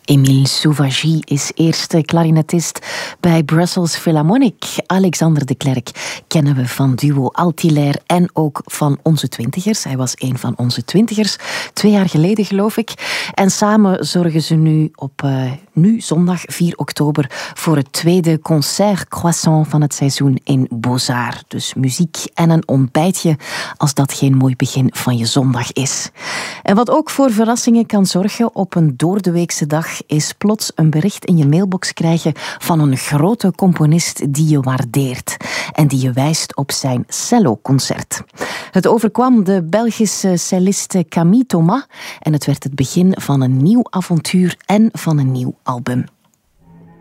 Émile Louvagie is eerste klarinetist bij Brussels Philharmonic. Alexander de Klerk kennen we van duo Altilaire en ook van Onze Twintigers. Hij was een van onze twintigers, 2 jaar geleden geloof ik. En samen zorgen ze nu op zondag 4 oktober voor het tweede concert croissant van het seizoen in Beaux-Arts. Dus muziek en een ontbijtje, als dat geen mooi begin van je zondag is. En wat ook voor verrassingen kan zorgen op een doordeweekse dag, is plots een bericht in je mailbox krijgen van een grote componist die je waardeert en die je wijst op zijn celloconcert. Het overkwam de Belgische celliste Camille Thomas en het werd het begin van een nieuw avontuur en van een nieuw album.